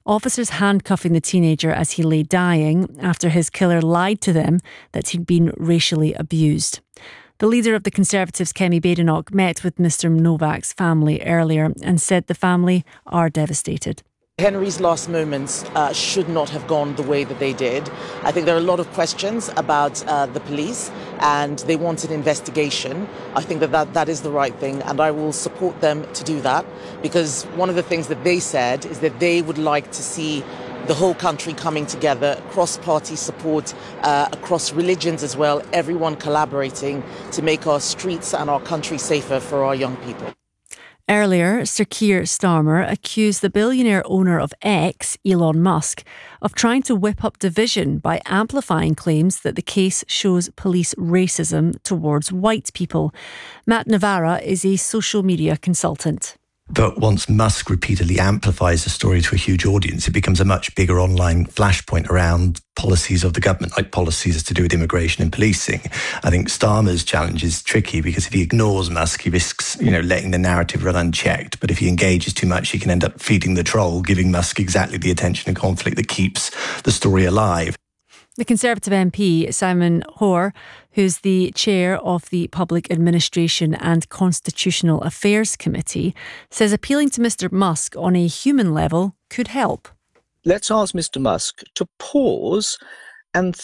Officers handcuffing the teenager as he lay dying after his killer lied to them that he'd been racially abused. The leader of the Conservatives, Kemi Badenoch, met with Mr Novak's family earlier and said the family are devastated. Henry's last moments should not have gone the way that they did. I think there are a lot of questions about the police, and they want an investigation. I think that is the right thing, and I will support them to do that, because one of the things that they said is that they would like to see the whole country coming together, cross-party support, across religions as well, everyone collaborating to make our streets and our country safer for our young people. Earlier, Sir Keir Starmer accused the billionaire owner of X, Elon Musk, of trying to whip up division by amplifying claims that the case shows police racism towards white people. Matt Navarra is a social media consultant. But once Musk repeatedly amplifies the story to a huge audience, it becomes a much bigger online flashpoint around policies of the government, like policies to do with immigration and policing. I think Starmer's challenge is tricky because if he ignores Musk, he risks, letting the narrative run unchecked. But if he engages too much, he can end up feeding the troll, giving Musk exactly the attention and conflict that keeps the story alive. The Conservative MP, Simon Hoare, who's the chair of the Public Administration and Constitutional Affairs Committee, says appealing to Mr Musk on a human level could help. Let's ask Mr Musk to pause and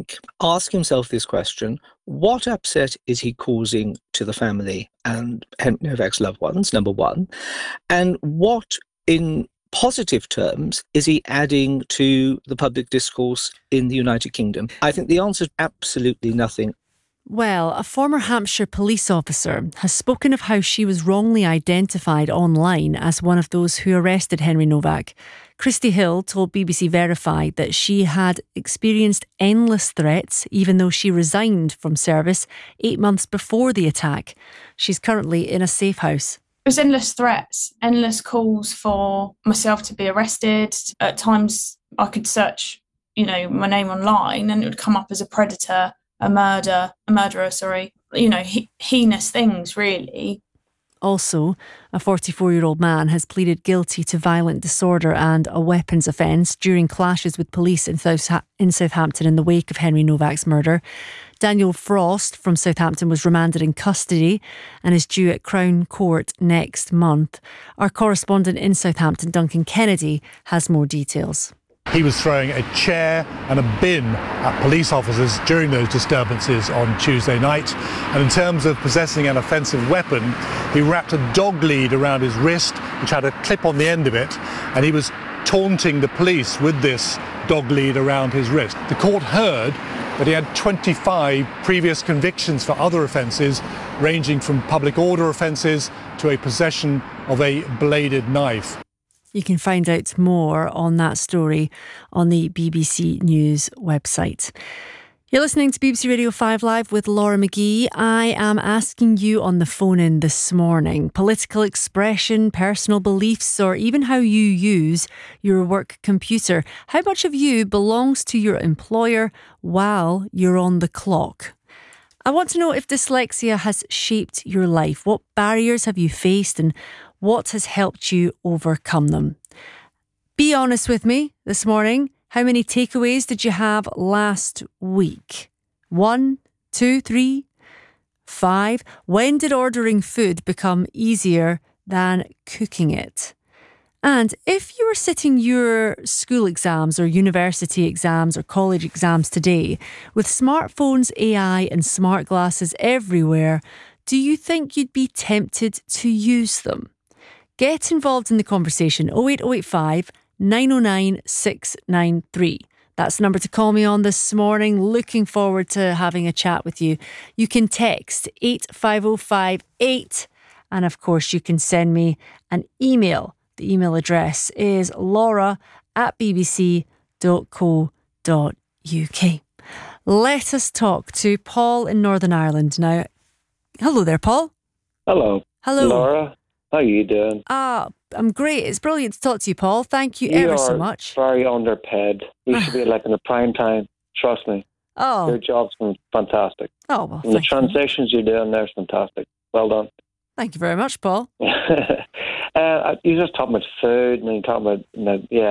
ask himself this question: what upset is he causing to the family and Henry Novak's loved ones, number one? And what, in positive terms, is he adding to the public discourse in the United Kingdom? I think the answer is absolutely nothing. Well, a former Hampshire police officer has spoken of how she was wrongly identified online as one of those who arrested Henry Novak. Christy Hill told BBC Verified that she had experienced endless threats even though she resigned from service 8 months before the attack. She's currently in a safe house. There's endless threats, endless calls for myself to be arrested. At times I could search, my name online and it would come up as a predator, a murderer, heinous things, really. Also, a 44-year-old man has pleaded guilty to violent disorder and a weapons offence during clashes with police in Southampton in the wake of Henry Novak's murder. Daniel Frost from Southampton was remanded in custody and is due at Crown Court next month. Our correspondent in Southampton, Duncan Kennedy, has more details. He was throwing a chair and a bin at police officers during those disturbances on Tuesday night. And in terms of possessing an offensive weapon, he wrapped a dog lead around his wrist, which had a clip on the end of it, and he was taunting the police with this dog lead around his wrist. The court heard that he had 25 previous convictions for other offences, ranging from public order offences to a possession of a bladed knife. You can find out more on that story on the BBC News website. You're listening to BBC Radio 5 Live with Laura McGee. I am asking you on the phone in this morning, political expression, personal beliefs, or even how you use your work computer. How much of you belongs to your employer while you're on the clock? I want to know if dyslexia has shaped your life. What barriers have you faced and what has helped you overcome them? Be honest with me this morning. How many takeaways did you have last week? 1, 2, 3, 5. When did ordering food become easier than cooking it? And if you were sitting your school exams or university exams or college exams today with smartphones, AI and smart glasses everywhere, do you think you'd be tempted to use them? Get involved in the conversation. 08085 909 693. That's the number to call me on this morning. Looking forward to having a chat with you. You can text 85058 and of course you can send me an email. The email address is laura@bbc.co.uk. Let us talk to Paul in Northern Ireland now. Hello there, Paul. Hello. Hello. Laura. How are you doing? I'm great. It's brilliant to talk to you, Paul. Thank you ever so much. You are very underpaid. You should be like in the prime time. Trust me. Oh. Your job's been fantastic. Oh, well, and the transitions you're doing there is fantastic. Well done. Thank you very much, Paul. You just talk about food and then you talk about,